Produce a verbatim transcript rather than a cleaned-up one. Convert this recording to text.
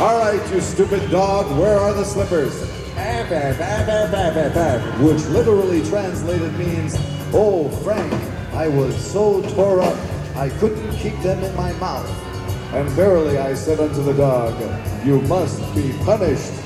All right, you stupid dog, where are the slippers? Ab, ab, ab, ab, ab, ab, ab, which literally translated means, oh, Frank, I was so tore up, I couldn't keep them in my mouth. And verily I said unto the dog, you must be punished.